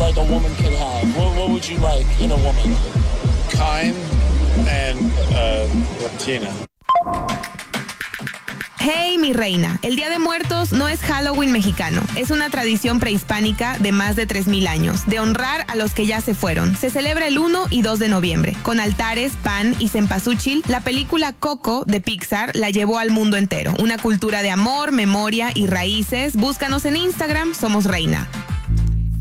like a woman could have? What would you like in a woman? Kind and Latina. Hey, mi reina, el Día de Muertos no es Halloween mexicano, es una tradición prehispánica de más de 3,000 años, de honrar a los que ya se fueron. Se celebra el 1 y 2 de noviembre, con altares, pan y cempasúchil. La película Coco de Pixar la llevó al mundo entero, una cultura de amor, memoria y raíces. Búscanos en Instagram, somos Reina.